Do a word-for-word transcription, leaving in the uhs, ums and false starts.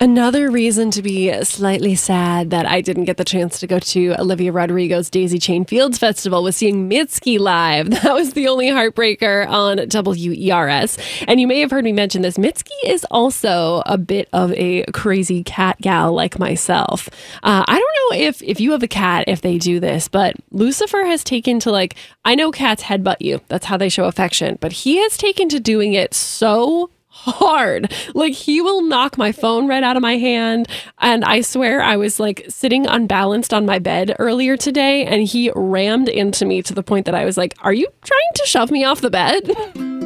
Another reason to be slightly sad that I didn't get the chance to go to Olivia Rodrigo's Daisy Chain Fields Festival was seeing Mitski live. That was the only heartbreaker on W E R S. And you may have heard me mention this. Mitski is also a bit of a crazy cat gal like myself. Uh, I don't know if, if you have a cat, if they do this, but Lucifer has taken to like, I know cats headbutt you. That's how they show affection. But he has taken to doing it so hard. Like, he will knock my phone right out of my hand. And I swear I was like sitting unbalanced on my bed earlier today, and he rammed into me to the point that I was like, are you trying to shove me off the bed?